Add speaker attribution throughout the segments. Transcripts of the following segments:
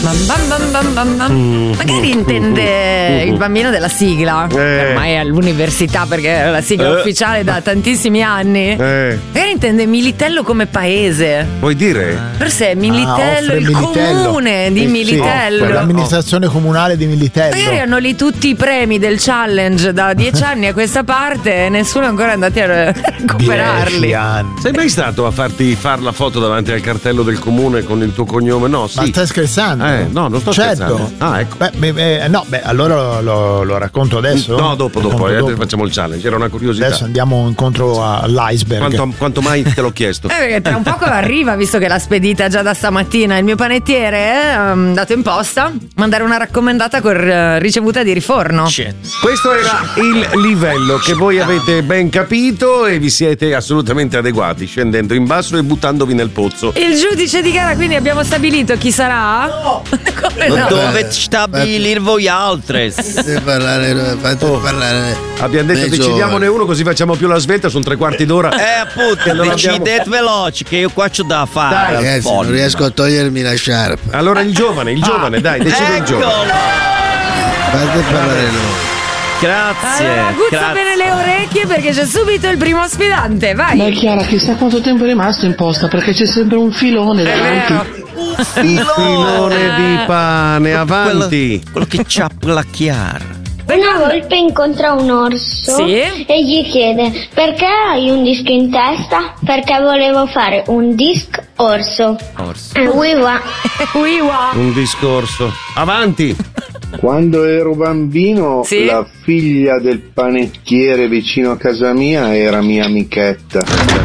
Speaker 1: Magari intende il bambino della sigla. Ormai è all'università perché è la sigla ufficiale da tantissimi anni. Magari intende Militello come paese.
Speaker 2: Vuoi dire?
Speaker 1: Forse è Militello, il comune di Militello.
Speaker 3: Per l'amministrazione comunale di Militello.
Speaker 1: Magari hanno lì tutti i premi del challenge da 10 anni a questa parte e nessuno è ancora andati a recuperarli.
Speaker 3: 10 anni.
Speaker 2: Sei mai stato a farti far la foto davanti al cartello del comune con il tuo cognome? No, sì.
Speaker 3: Ma stai scherzando?
Speaker 2: No, non sto scherzando. Ah, ecco.
Speaker 3: Allora lo racconto adesso?
Speaker 2: No, dopo. Facciamo il challenge, era una curiosità.
Speaker 3: Adesso andiamo incontro all'iceberg.
Speaker 2: Quanto mai te l'ho chiesto?
Speaker 1: Perché tra un poco arriva, visto che l'ha spedita già da stamattina il mio panettiere, dato in posta, mandare una raccomandata con ricevuta di riforno.
Speaker 2: Shit. Questo era il livello che voi avete ben capito e vi siete assolutamente adeguati, scendendo in basso e buttandovi nel pozzo.
Speaker 1: Il giudice di gara, quindi abbiamo stabilito chi sarà? No. Come
Speaker 4: Ma
Speaker 1: no?
Speaker 4: dovete stabilire voi altri?
Speaker 5: Fate parlare.
Speaker 2: Abbiamo detto decidiamone uno così facciamo più la svelta, sono 3/4 d'ora.
Speaker 4: Appunto, decidete veloce che io qua c'ho da fare.
Speaker 5: Dai, ragazzi, non riesco a togliermi la sciarpa.
Speaker 2: Allora il giovane, dai, decide il giovane.
Speaker 5: Fate parlare noi.
Speaker 4: Grazie.
Speaker 1: Allora, aguzza bene le orecchie perché c'è subito il primo sfidante, vai.
Speaker 6: Ma Chiara, chissà quanto tempo è rimasto in posta perché c'è sempre un filone davanti.
Speaker 2: Un filone di pane, avanti.
Speaker 4: Quello che ciappa la Chiara.
Speaker 7: Una volpe incontra un orso e gli chiede: perché hai un disco in testa? Perché volevo fare un disc orso. Uiwa.
Speaker 2: Un discorso. Avanti.
Speaker 8: Quando ero bambino, la figlia del panettiere vicino a casa mia era mia amichetta.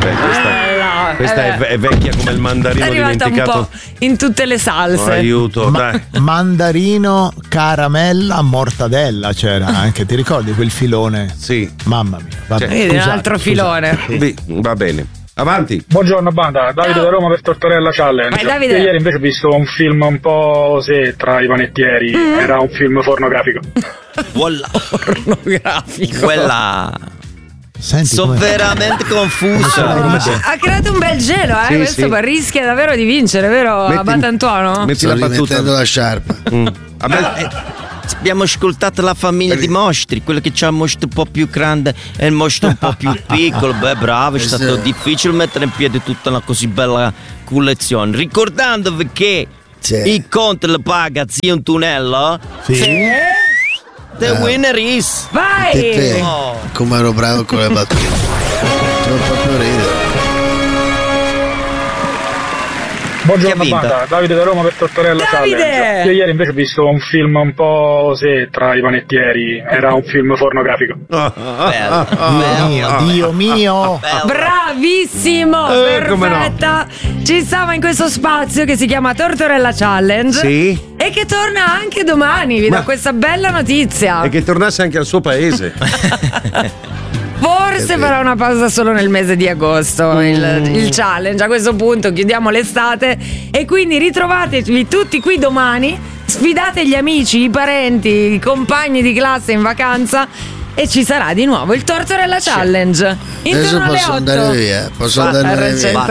Speaker 2: Questa è vecchia come il mandarino
Speaker 1: è arrivata
Speaker 2: dimenticato.
Speaker 1: un po' in tutte le salse.
Speaker 2: Aiuto, dai.
Speaker 3: Mandarino, caramella, mortadella c'era anche, ti ricordi quel filone?
Speaker 2: Sì.
Speaker 3: Mamma mia. Vabbè,
Speaker 1: Vedi, un altro filone.
Speaker 2: Va bene. Avanti.
Speaker 9: Buongiorno banda, Davide da Roma per Tortorella Challenge.
Speaker 1: Vai, Davide.
Speaker 9: Io ieri invece ho visto un film un po' tra i panettieri, era un film pornografico.
Speaker 4: Voilà.
Speaker 1: Pornografico.
Speaker 4: Quella.
Speaker 3: Senti,
Speaker 4: sono veramente confuso.
Speaker 1: Ha creato un bel gelo, questo rischia davvero di vincere, vero Abbatantuono?
Speaker 2: Metti la battuta.
Speaker 5: La sciarpa.
Speaker 4: Abbiamo ascoltato la famiglia di mostri, quello che c'ha il mostro un po' più grande e il mostro un po' più piccolo. Beh, bravo, è stato difficile mettere in piedi tutta una così bella collezione. Ricordandovi che il conto lo paga zio Antonello.
Speaker 3: Sì.
Speaker 4: The winner is.
Speaker 1: Vai!
Speaker 5: Come ero bravo con le battute. C'ho proprio ridere.
Speaker 9: Buongiorno banda, Davide da Roma per Tortorella Challenge. Io ieri invece ho visto un film un po' tra i panettieri, era un film pornografico.
Speaker 3: Dio mio.
Speaker 1: Bravissimo, perfetta. No. Ci stava in questo spazio che si chiama Tortorella Challenge e che torna anche domani, vi do questa bella notizia.
Speaker 2: E che tornasse anche al suo paese.
Speaker 1: Forse farà una pausa solo nel mese di agosto il challenge. A questo punto chiudiamo l'estate e quindi ritrovatevi tutti qui domani, sfidate gli amici, i parenti, i compagni di classe in vacanza e ci sarà di nuovo il Tortorella Challenge.
Speaker 5: Adesso posso andare via, posso andare via.